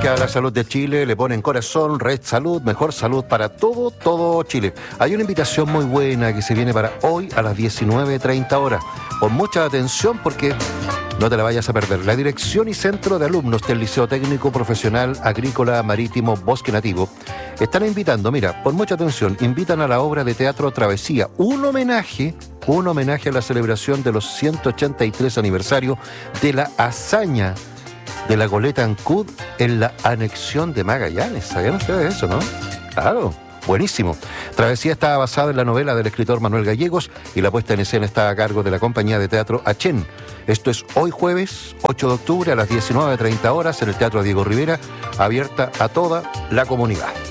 que a la salud de Chile le ponen corazón, Red Salud, mejor salud para todo Chile. Hay una invitación muy buena que se viene para hoy a las 19:30 horas. Con mucha atención porque no te la vayas a perder. La dirección y centro de alumnos del Liceo Técnico Profesional Agrícola Marítimo Bosque Nativo están invitando, mira, pon mucha atención, invitan a la obra de teatro Travesía, un homenaje a la celebración de los 183 aniversario de la hazaña de la goleta Ancud en la anexión de Magallanes. ¿Sabían ustedes eso, no? Claro, buenísimo. Travesía está basada en la novela del escritor Manuel Gallegos y la puesta en escena está a cargo de la compañía de teatro Achén. Esto es hoy jueves, 8 de octubre a las 19:30 horas en el Teatro Diego Rivera, abierta a toda la comunidad.